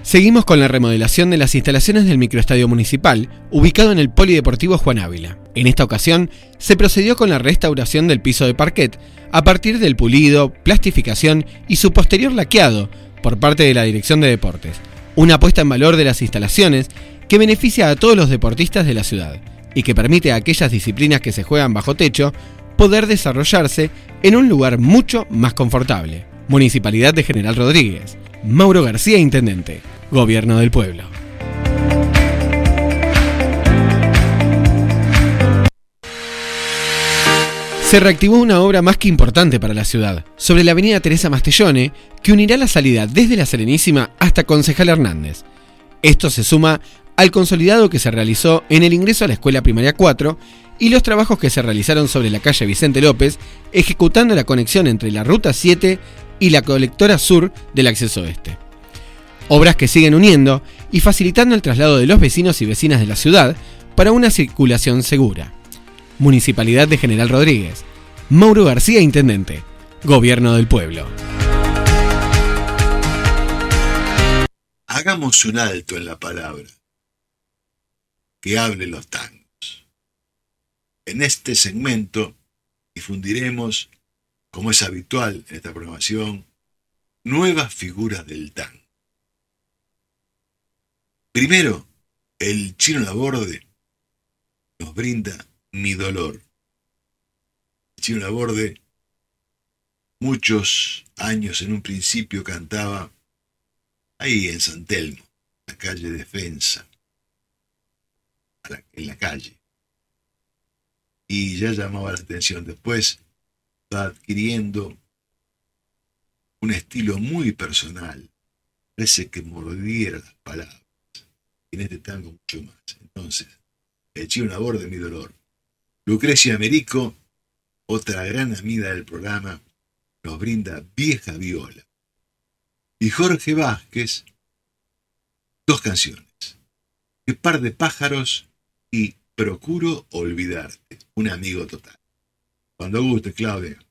Seguimos con la remodelación de las instalaciones del microestadio municipal, ubicado en el Polideportivo Juan Ávila. En esta ocasión, se procedió con la restauración del piso de parquet, a partir del pulido, plastificación y su posterior laqueado, por parte de la Dirección de Deportes. Una puesta en valor de las instalaciones que beneficia a todos los deportistas de la ciudad, y que permite a aquellas disciplinas que se juegan bajo techo, poder desarrollarse en un lugar mucho más confortable. Municipalidad de General Rodríguez. Mauro García, Intendente. Gobierno del Pueblo. Se reactivó una obra más que importante para la ciudad, sobre la avenida Teresa Mastellone, que unirá la salida desde la Serenísima hasta Concejal Hernández. Esto se suma al consolidado que se realizó en el ingreso a la Escuela Primaria 4 y los trabajos que se realizaron sobre la calle Vicente López, ejecutando la conexión entre la Ruta 7 y la colectora sur del acceso oeste. Obras que siguen uniendo y facilitando el traslado de los vecinos y vecinas de la ciudad para una circulación segura. Municipalidad de General Rodríguez. Mauro García, Intendente. Gobierno del Pueblo. Hagamos un alto en la palabra. Que hablen los tangos. En este segmento difundiremos, como es habitual en esta programación, nuevas figuras del tango. Primero, el Chino Laborde nos brinda Mi Dolor. El Chino Laborde, muchos años en un principio cantaba ahí en San Telmo, la calle Defensa, en la calle. Y ya llamaba la atención. Después va adquiriendo un estilo muy personal. Parece que mordiera las palabras. Y en este tango mucho más. Entonces, el Chino Laborde, Mi Dolor. Lucrecia Merico, otra gran amiga del programa, nos brinda Vieja Viola. Y Jorge Vázquez, dos canciones. Un par de pájaros y Procuro olvidarte. Un amigo total. Cuando guste, Claudia.